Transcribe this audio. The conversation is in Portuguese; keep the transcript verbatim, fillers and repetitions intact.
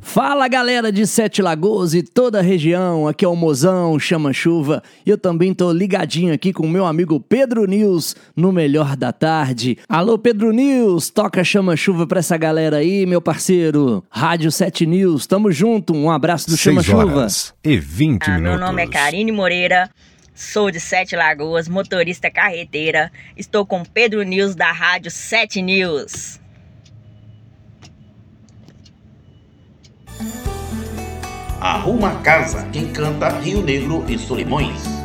Fala galera de Sete Lagoas e toda a região, aqui é o Mozão, Chama Chuva, e eu também tô ligadinho aqui com o meu amigo Pedro News no Melhor da Tarde. Alô Pedro News, toca Chama Chuva pra essa galera aí, meu parceiro. Rádio Sete News, tamo junto, um abraço do Chama Chuva. E vinte ah, minutos. Meu nome é Karine Moreira, sou de Sete Lagoas, motorista carreteira, estou com Pedro News da Rádio Sete News. Arruma a casa, quem canta Rio Negro e Solimões.